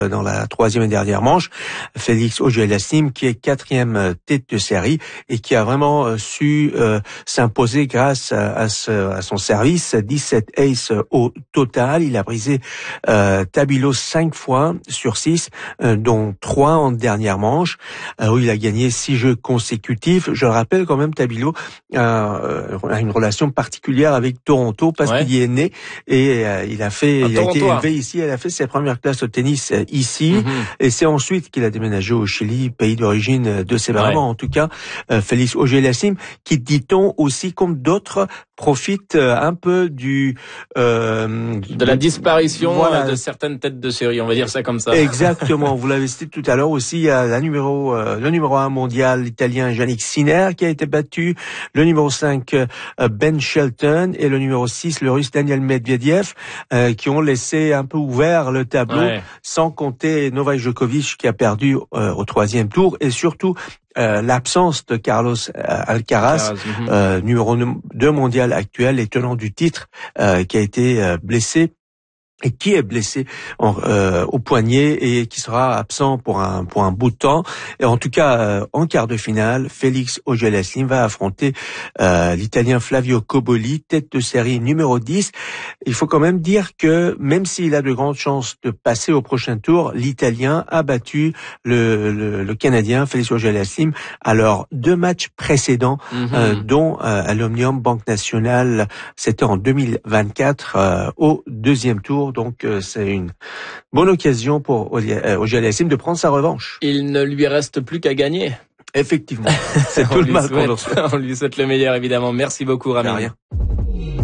dans la troisième et dernière manche, Félix Auger-Aliassime, qui est quatrième tête de série et qui a vraiment su s'imposer grâce à son service. 17 aces au total. Il a brisé Tabilo 5 fois sur 6, dont 3 en dernière manche, où il a gagné 6 jeux consécutifs. Je le rappelle quand même, Tabilo a une relation particulière avec Toronto parce qu'il y est né et il a été élevé ici. Il a fait ses premières classes au tennis ici, et c'est ensuite qu'il a déménagé au Chili, pays d'origine de ses parents. En tout cas, Félix Auger-Aliassime, qui, dit-on aussi, comme d'autres, profite un peu de la disparition de certaines têtes de série, on va dire ça comme ça. Exactement. Vous l'avez cité tout à l'heure aussi, il y a le numéro 1 mondial, l'italien Jannik Sinner, qui a été battu, le numéro 5 Ben Shelton et le numéro 6 le russe Daniel Medvedev, qui ont laissé un peu ouvert le tableau, sans compter Novak Djokovic qui a perdu au troisième tour, et surtout l'absence de Carlos Alcaraz, numéro 2 mondial actuel et tenant du titre, qui a été blessé. Et qui est blessé au poignet et qui sera absent pour un bout de temps. Et en tout cas, en quart de finale, Félix Auger-Aliassime va affronter l'Italien Flavio Cobolli, tête de série numéro 10. Il faut quand même dire que même s'il a de grandes chances de passer au prochain tour, l'Italien a battu le Canadien Félix Auger-Aliassime à leurs 2 matchs précédents, dont à l'Omnium Banque Nationale, c'était en 2024 au deuxième tour. Donc c'est une bonne occasion pour Auger-Aliassime de prendre sa revanche. Il ne lui reste plus qu'à gagner. Effectivement, c'est tout le mal qu'on on lui souhaite le meilleur, évidemment. Merci beaucoup, Rami. De rien.